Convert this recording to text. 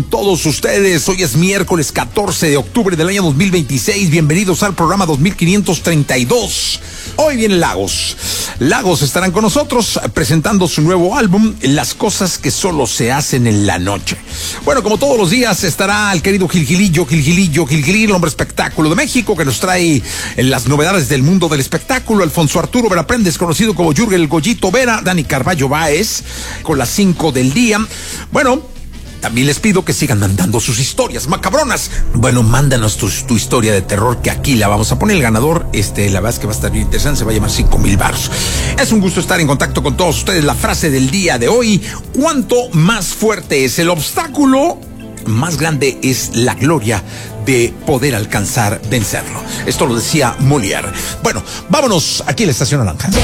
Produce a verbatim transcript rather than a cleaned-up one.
Todos ustedes, hoy es miércoles catorce de octubre del año dos mil veintiséis. Bienvenidos al programa dos mil quinientos treinta y dos. Hoy viene Lagos. Lagos estarán con nosotros presentando su nuevo álbum, Las cosas que solo se hacen en la noche. Bueno, como todos los días estará el querido Gilgilillo, Gilgilillo, Gilgilillo, el hombre espectáculo de México, que nos trae las novedades del mundo del espectáculo. Alfonso Arturo Veraprendes, conocido como Jürgen el Goyito Vera. Dani Carballo Báez, con las cinco del día. Bueno, también les pido que sigan mandando sus historias macabronas. Bueno, mándanos tu, tu historia de terror, que aquí la vamos a poner. El ganador, este, la verdad es que va a estar bien interesante, se va a llamar cinco mil baros. Es un gusto estar en contacto con todos ustedes. La frase del día de hoy: cuanto más fuerte es el obstáculo, más grande es la gloria de poder alcanzar vencerlo. Esto lo decía Molière. Bueno, vámonos aquí a la Estación Naranja.